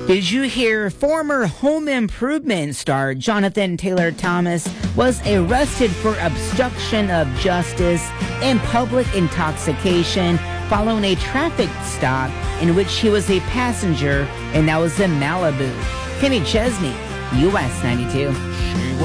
Did you hear former Home Improvement star Jonathan Taylor Thomas was arrested for obstruction of justice and public intoxication following a traffic stop in which he was a passenger, and that was in Malibu? Kenny Chesney, US 92.